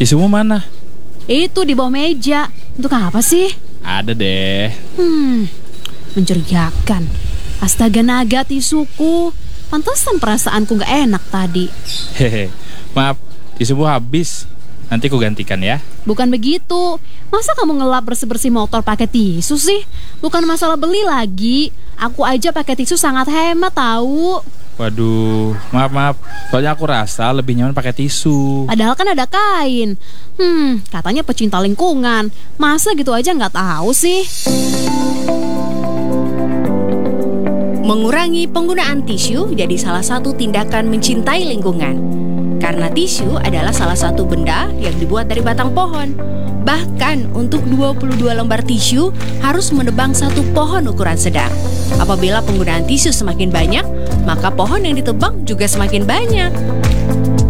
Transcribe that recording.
Tisumu mana? Itu di bawah meja. Untuk apa sih? Ada deh. Mencurigakan. Astaga naga tisuku. Pantesan perasaanku gak enak tadi. Hehe. Maaf, tisumu habis. Nanti ku gantikan ya. Bukan begitu. Masa kamu ngelap bersih-bersih motor pakai tisu sih? Bukan masalah beli lagi. Aku aja pakai tisu sangat hemat tahu. Waduh, maaf. Soalnya aku rasa lebih nyaman pakai tisu. Padahal kan ada kain. Katanya pecinta lingkungan. Masa gitu aja nggak tahu sih? Mengurangi penggunaan tisu jadi salah satu tindakan mencintai lingkungan. Karena tisu adalah salah satu benda yang dibuat dari batang pohon. Bahkan untuk 22 lembar tisu harus menebang satu pohon ukuran sedang. Apabila penggunaan tisu semakin banyak, maka pohon yang ditebang juga semakin banyak.